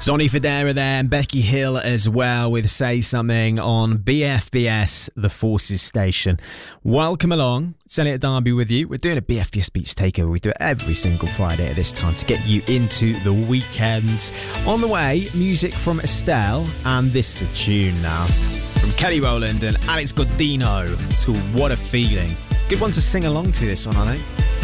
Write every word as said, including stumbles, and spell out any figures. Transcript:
Sonny Fodera there and Becky Hill as well with Say Something on B F B S, the Forces Station. Welcome along. It's Elliot Derby with you. We're doing a B F B S Beats Takeover. We do it every single Friday at this time to get you into the weekend. On the way, music from Estelle, and this is a tune now from Kelly Rowland and Alex Godino. It's called What a Feeling. Good one to sing along to, this one, I think.